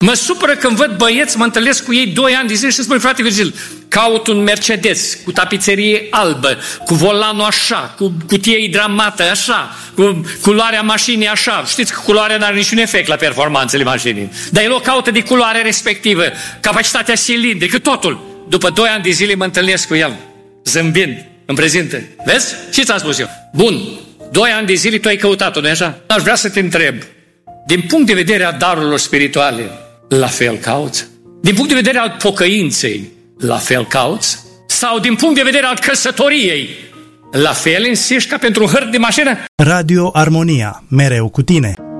Mă supără când văd băieți, mă întâlnesc cu ei 2 ani de zile și spun, frate Virgil, caut un Mercedes cu tapiserie albă, cu volanul așa, cu cutie hidramată așa, cu culoarea mașinii așa. Știți că culoarea nu are niciun efect la performanțele mașinii. Dar el o caută de culoare respectivă, capacitatea cilindrică, totul. După 2 ani de zile mă întâlnesc cu el, zâmbind, îmi prezintă. Vezi? Ce ți-am spus eu? Bun, 2 ani de zile tu ai căutat-o, nu-i așa? Aș vrea să te întreb, din punct de vedere al darurilor spirituale, la fel cauți? Din punct de vedere al pocăinței, la fel cauți? Sau din punct de vedere al căsătoriei, la fel insiști ca pentru un hârt de mașină? Radio Armonia, mereu cu tine.